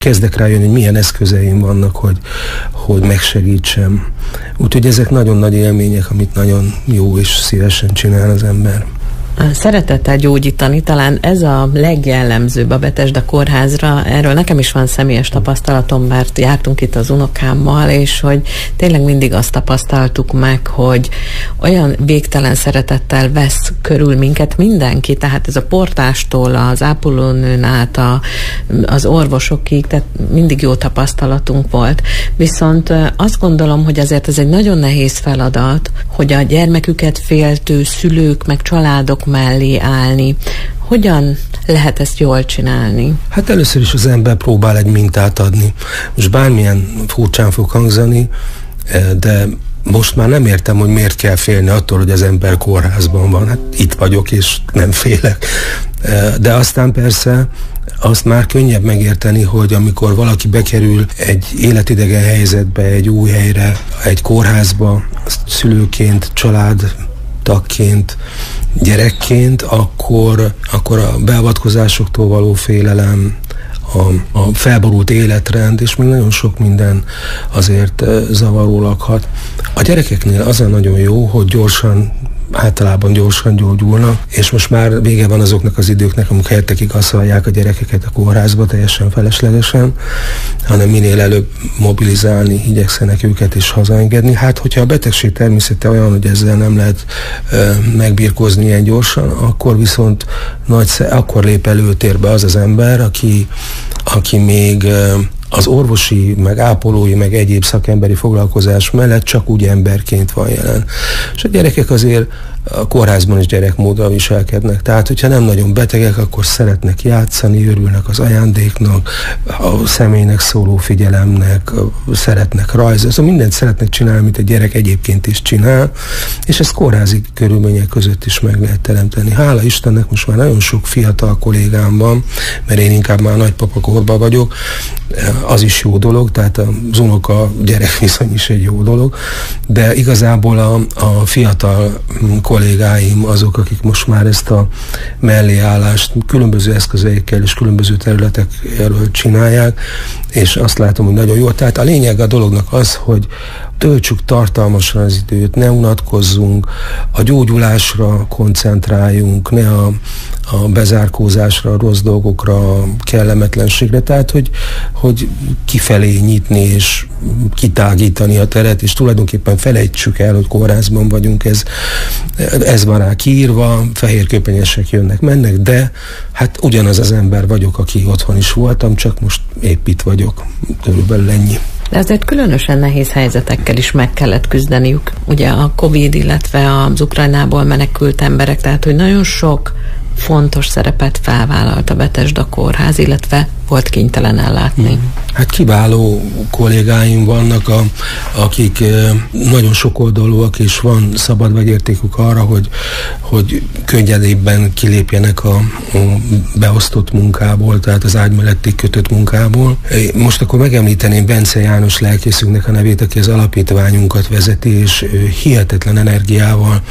kezdek rájönni, hogy milyen eszközeim vannak, hogy megsegítsem. Úgyhogy ezek nagyon nagy élmények, amit nagyon jó és szívesen csinál az ember. Szeretettel gyógyítani, talán ez a legjellemzőbb a Bethesda kórházra. Erről nekem is van személyes tapasztalatom, mert jártunk itt az unokámmal, és hogy tényleg mindig azt tapasztaltuk meg, hogy olyan végtelen szeretettel vesz körül minket mindenki, tehát ez a portástól, az ápolónőn át, az orvosokig, tehát mindig jó tapasztalatunk volt. Viszont azt gondolom, hogy azért ez egy nagyon nehéz feladat, hogy a gyermeküket féltő szülők meg családok mellé állni. Hogyan lehet ezt jól csinálni? Hát először is az ember próbál egy mintát adni. Most bármilyen furcsán fog hangzani, de most már nem értem, hogy miért kell félni attól, hogy az ember kórházban van. Hát itt vagyok, és nem félek. De aztán persze azt már könnyebb megérteni, hogy amikor valaki bekerül egy életidegen helyzetbe, egy új helyre, egy kórházba, szülőként, családtagként, gyerekként, akkor a beavatkozásoktól való félelem, a felborult életrend, és még nagyon sok minden azért zavaró lakhat. A gyerekeknél az a nagyon jó, hogy általában gyorsan gyógyulnak, és most már vége van azoknak az időknek, amikor hetekig asszalják a gyerekeket a kórházba teljesen feleslegesen, hanem minél előbb mobilizálni, igyekszenek őket és hazaengedni. Hát, hogyha a betegség természete olyan, hogy ezzel nem lehet megbirkózni ilyen gyorsan, akkor viszont akkor lép előtérbe az az ember, aki még az orvosi, meg ápolói, meg egyéb szakemberi foglalkozás mellett csak úgy emberként van jelen. És a gyerekek azért a kórházban is gyerekmóddal viselkednek. Tehát, hogyha nem nagyon betegek, akkor szeretnek játszani, örülnek az ajándéknak, a személynek szóló figyelemnek, szeretnek rajzozni, szóval mindent szeretnek csinálni, amit a gyerek egyébként is csinál, és ezt kórházi körülmények között is meg lehet teremteni. Hála Istennek most már nagyon sok fiatal kollégám van, mert én inkább már nagypapa korban vagyok, az is jó dolog, tehát az unoka-gyerek viszony is egy jó dolog, de igazából a fiatal kollégáim azok, akik most már ezt a melléállást különböző eszközeikkel és különböző területekről csinálják, és azt látom, hogy nagyon jó. Tehát a lényeg a dolognak az, hogy töltsük tartalmasan az időt, ne unatkozzunk, a gyógyulásra koncentráljunk, ne a bezárkózásra, a rossz dolgokra, a kellemetlenségre, tehát hogy kifelé nyitni és kitágítani a teret, és tulajdonképpen felejtsük el, hogy kórházban vagyunk, ez van rá kiírva, fehérköpenyesek jönnek, mennek, de hát ugyanaz az ember vagyok, aki otthon is voltam, csak most épp itt vagyok, körülbelül ennyi. De azért különösen nehéz helyzetekkel is meg kellett küzdeniük. Ugye a Covid, illetve az Ukrajnából menekült emberek, tehát hogy nagyon sok fontos szerepet felvállalt a Bethesda kórház, illetve volt kénytelen ellátni. Hát kiváló kollégáim vannak, akik nagyon sokoldalúak, és van szabad vegyértékük arra, hogy könnyedébben kilépjenek a beosztott munkából, tehát az ágy melletti kötött munkából. Most akkor megemlíteném Bence János lelkészünknek a nevét, aki az alapítványunkat vezeti, és hihetetlen energiával,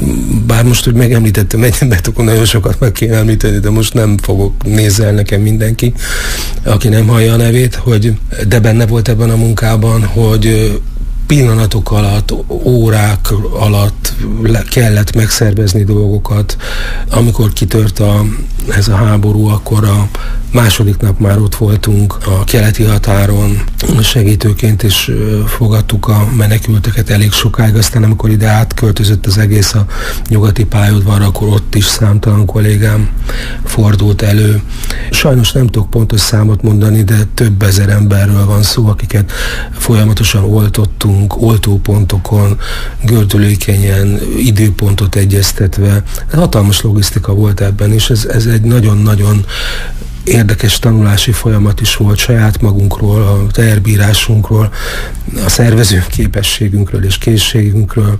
bár most, hogy megemlítettem egy embert, akkor nagyon sokat meg kéne említeni, de most nem fogok, nézzel nekem mindenki, aki nem hallja a nevét, de benne volt ebben a munkában, hogy pillanatok alatt, órák alatt kellett megszervezni dolgokat. Amikor kitört ez a háború, akkor a második nap már ott voltunk a keleti határon, segítőként is fogadtuk a menekülteket elég sokáig, aztán amikor ide átköltözött az egész a nyugati pályaudvarra, akkor ott is számtalan kollégám fordult elő. Sajnos nem tudok pontos számot mondani, de több ezer emberről van szó, akiket folyamatosan oltottunk, oltópontokon, gördülékenyen, időpontot egyeztetve. Hatalmas logisztika volt ebben, és ez egy nagyon-nagyon érdekes tanulási folyamat is volt saját magunkról, a teherbírásunkról, a szervező képességünkről és készségünkről,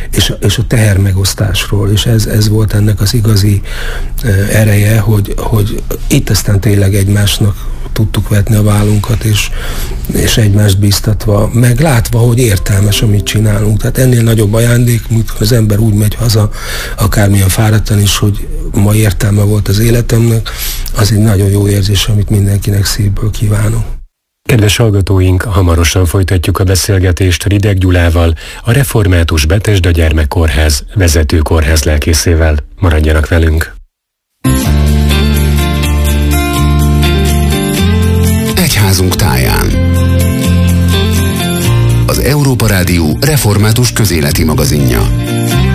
és a tehermegosztásról, és ez volt ennek az igazi ereje, hogy itt aztán tényleg egymásnak tudtuk vetni a vállunkat, és egymást bíztatva, meg látva, hogy értelmes, amit csinálunk. Tehát ennél nagyobb ajándék, mikor az ember úgy megy haza, akármilyen fáradtan is, hogy ma értelme volt az életemnek, az egy nagyon jó érzés, amit mindenkinek szívből kívánok. Kedves hallgatóink, hamarosan folytatjuk a beszélgetést Rideg Gyulával, a Református Betesda Gyermekkórház vezető kórházlelkészével. Maradjanak velünk! Egyházunk táján. Az Európa Rádió református közéleti magazinja.